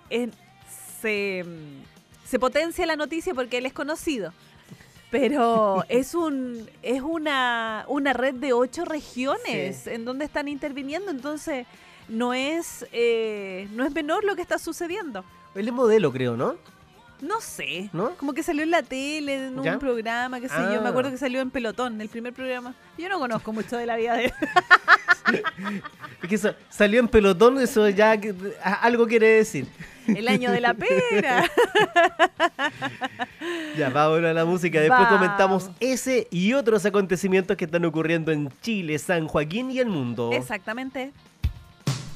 eh, se, se potencia la noticia porque él es conocido. Pero es una red de 8 regiones en donde están interviniendo, entonces no es menor lo que está sucediendo. Él es modelo, creo, ¿no? No sé, ¿No? como que salió en la tele, en ¿Ya? un programa, qué sé yo. Me acuerdo que salió en Pelotón, el primer programa. Yo no conozco mucho de la vida de él. Es que salió en Pelotón, eso ya algo quiere decir. El año de la pera. Ya, vámonos a la música. Después Vamos. comentamos ese y otros acontecimientos que están ocurriendo en Chile, San Joaquín y el mundo. Exactamente.